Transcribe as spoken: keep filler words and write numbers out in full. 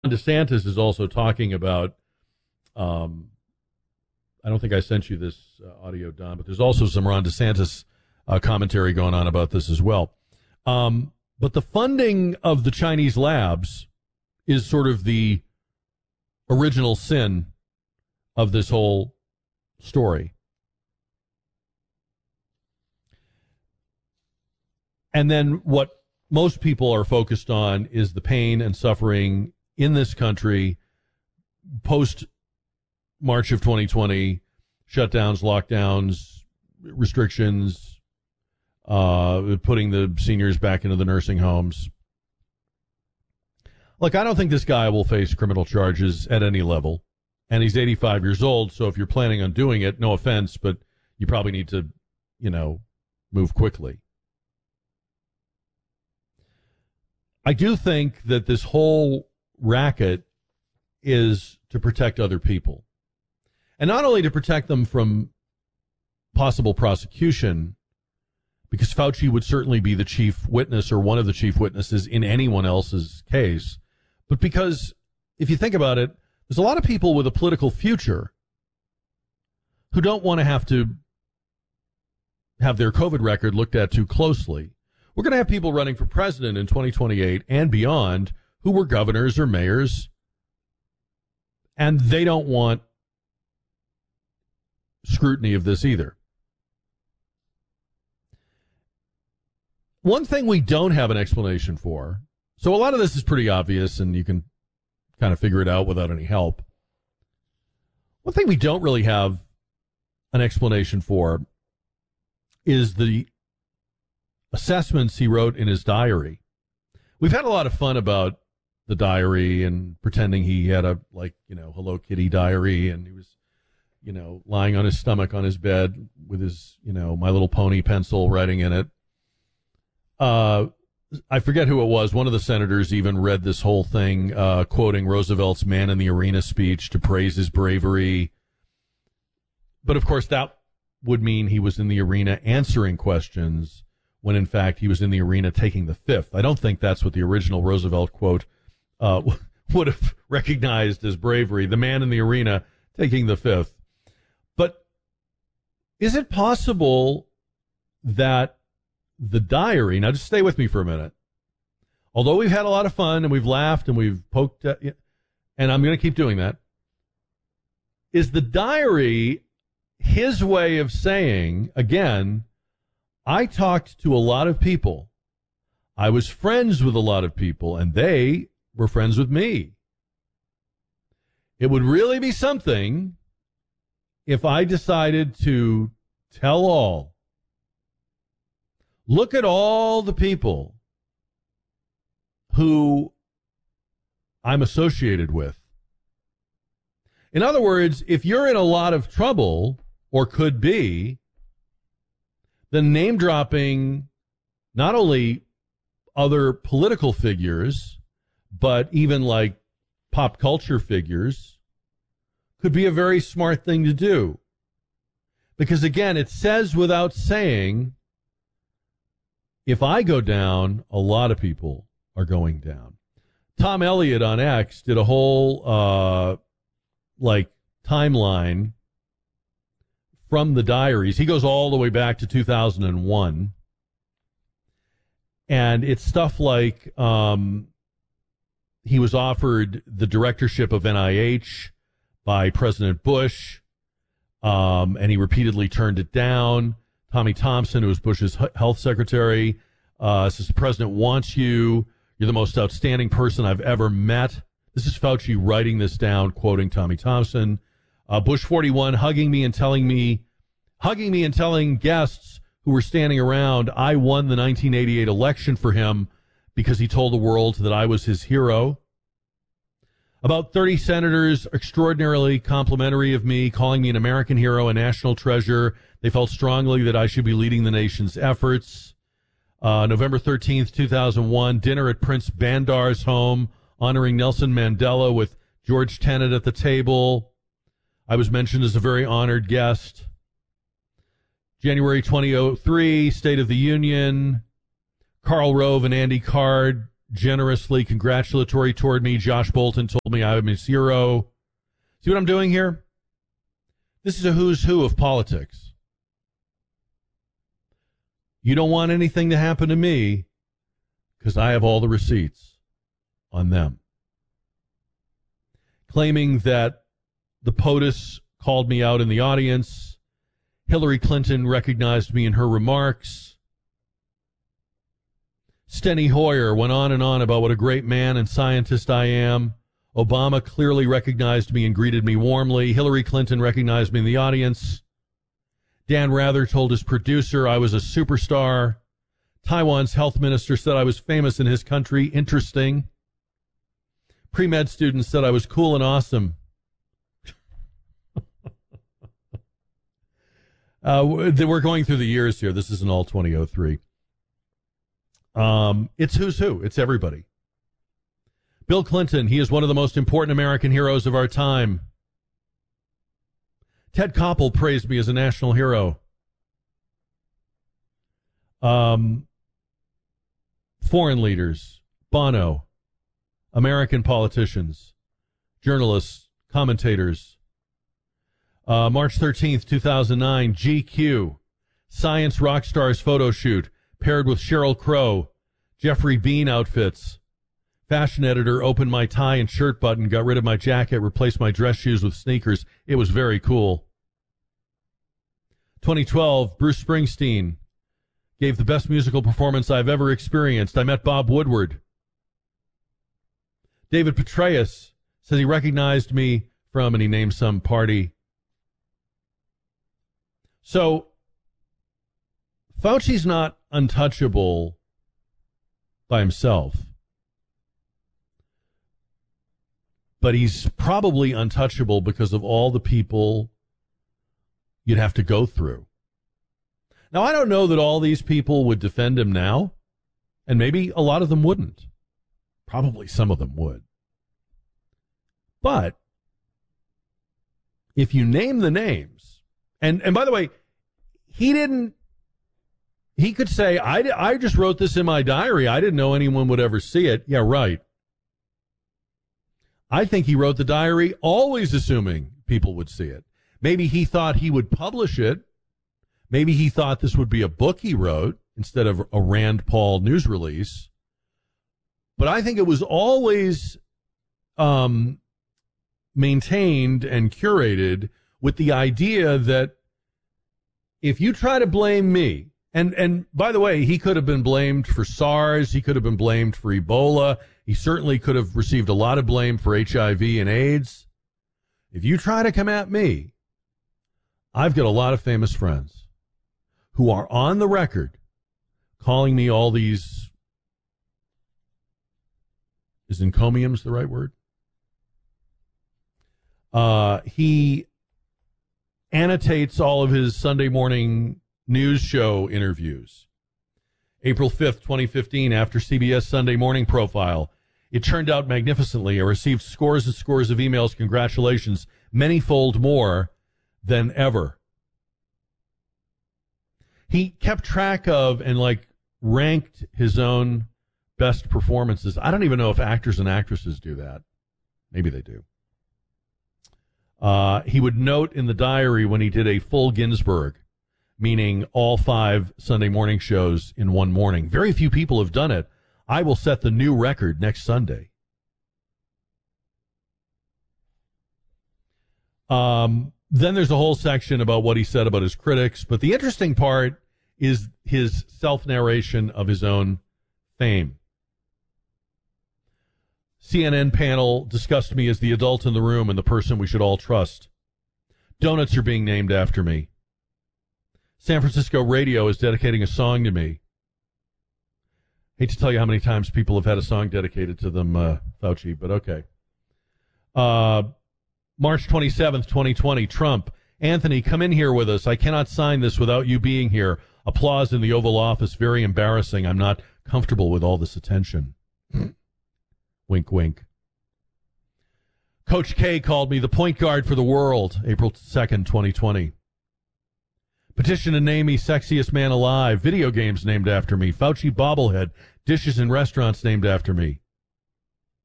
DeSantis is also talking about, um, I don't think I sent you this uh, audio, Don, but there's also some Ron DeSantis uh, commentary going on about this as well. Um, but the funding of the Chinese labs is sort of the original sin of this whole story. And then what most people are focused on is the pain and suffering in this country post March of twenty twenty, shutdowns, lockdowns, restrictions, uh, putting the seniors back into the nursing homes. Look, I don't think this guy will face criminal charges at any level. And he's eighty-five years old, so if you're planning on doing it, no offense, but you probably need to, you know, move quickly. I do think that this whole racket is to protect other people. And not only to protect them from possible prosecution, because Fauci would certainly be the chief witness or one of the chief witnesses in anyone else's case, but because if you think about it, there's a lot of people with a political future who don't want to have to have their COVID record looked at too closely. We're going to have people running for president in twenty twenty-eight and beyond who were governors or mayors, and they don't want scrutiny of this either. One thing we don't have an explanation for, so a lot of this is pretty obvious and you can kind of figure it out without any help. One thing we don't really have an explanation for is the assessments he wrote in his diary. We've had a lot of fun about the diary and pretending he had a, like, you know, Hello Kitty diary, and he was, you know, lying on his stomach on his bed with his, you know, My Little Pony pencil writing in it. Uh, I forget who it was. One of the senators even read this whole thing, uh, quoting Roosevelt's Man in the Arena speech to praise his bravery. But of course, that would mean he was in the arena answering questions when in fact he was in the arena taking the fifth. I don't think that's what the original Roosevelt quote uh, would have recognized as bravery, the man in the arena taking the fifth. But is it possible that the diary, now just stay with me for a minute, although we've had a lot of fun and we've laughed and we've poked at, and I'm going to keep doing that, is the diary his way of saying, again, I talked to a lot of people, I was friends with a lot of people, and they were friends with me. It would really be something if I decided to tell all. Look at all the people who I'm associated with. In other words, if you're in a lot of trouble, or could be, then name dropping not only other political figures, but even like pop culture figures could be a very smart thing to do. Because again, it says without saying, if I go down, a lot of people are going down. Tom Elliott on X did a whole, uh, like, timeline from the diaries. He goes all the way back to two thousand one. And it's stuff like um, he was offered the directorship of N I H by President Bush, um, and he repeatedly turned it down. Tommy Thompson, who was Bush's health secretary, uh, says the president wants you. You're the most outstanding person I've ever met. This is Fauci writing this down, quoting Tommy Thompson. Uh, Bush forty-one hugging me and telling me, hugging me and telling guests who were standing around, I won the nineteen eighty-eight election for him because he told the world that I was his hero. About thirty senators extraordinarily complimentary of me, calling me an American hero, a national treasure. They felt strongly that I should be leading the nation's efforts. Uh, November thirteenth, two thousand one, dinner at Prince Bandar's home, honoring Nelson Mandela with George Tenet at the table. I was mentioned as a very honored guest. January twenty oh three, State of the Union. Karl Rove and Andy Card generously congratulatory toward me. Josh Bolton told me I'm his hero. See what I'm doing here? This is a who's who of politics. You don't want anything to happen to me because I have all the receipts on them. Claiming that the POTUS called me out in the audience. Hillary Clinton recognized me in her remarks. Steny Hoyer went on and on about what a great man and scientist I am. Obama clearly recognized me and greeted me warmly. Hillary Clinton recognized me in the audience. Dan Rather told his producer I was a superstar. Taiwan's health minister said I was famous in his country. Interesting. Pre-med students said I was cool and awesome. uh, we're going through the years here. This isn't all twenty oh three. Um, it's who's who. It's everybody. Bill Clinton, he is one of the most important American heroes of our time. Ted Koppel praised me as a national hero. Um, foreign leaders, Bono, American politicians, journalists, commentators. Uh, March thirteenth, two thousand nine, G Q, Science rock stars photo shoot, paired with Sheryl Crow, Jeffrey Bean outfits. Fashion editor opened my tie and shirt button, got rid of my jacket, replaced my dress shoes with sneakers. It was very cool. twenty twelve, Bruce Springsteen gave the best musical performance I've ever experienced. I met Bob Woodward. David Petraeus says he recognized me from, and he named some party. So, Fauci's not untouchable by himself. But he's probably untouchable because of all the people you'd have to go through. Now, I don't know that all these people would defend him now, and maybe a lot of them wouldn't. Probably some of them would. But if you name the names, and, and by the way, he didn't, he could say, I, I just wrote this in my diary. I didn't know anyone would ever see it. Yeah, right. I think he wrote the diary always assuming people would see it. Maybe he thought he would publish it. Maybe he thought this would be a book he wrote instead of a Rand Paul news release. But I think it was always um, maintained and curated with the idea that if you try to blame me, and, and by the way, he could have been blamed for SARS. He could have been blamed for Ebola. He certainly could have received a lot of blame for H I V and AIDS. If you try to come at me, I've got a lot of famous friends who are on the record calling me all these, is encomiums the right word? Uh, he annotates all of his Sunday morning news show interviews. April fifth, twenty fifteen, after C B S Sunday Morning Profile. It turned out magnificently. I received scores and scores of emails. Congratulations. Many-fold more than ever. He kept track of and, like, ranked his own best performances. I don't even know if actors and actresses do that. Maybe they do. Uh, he would note in the diary when he did a full Ginsburg, meaning all five Sunday morning shows in one morning. Very few people have done it. I will set the new record next Sunday. Um, then there's a whole section about what he said about his critics. But the interesting part is his self-narration of his own fame. C N N panel discussed me as the adult in the room and the person we should all trust. Donuts are being named after me. San Francisco radio is dedicating a song to me. Hate to tell you how many times people have had a song dedicated to them, uh, Fauci, but okay. Uh, March twenty-seventh, twenty twenty, Trump. Anthony, come in here with us. I cannot sign this without you being here. Applause in the Oval Office. Very embarrassing. I'm not comfortable with all this attention. Wink, wink. Coach K called me the point guard for the world, April second, twenty twenty. Petition to name me sexiest man alive. Video games named after me. Fauci bobblehead. Dishes in restaurants named after me.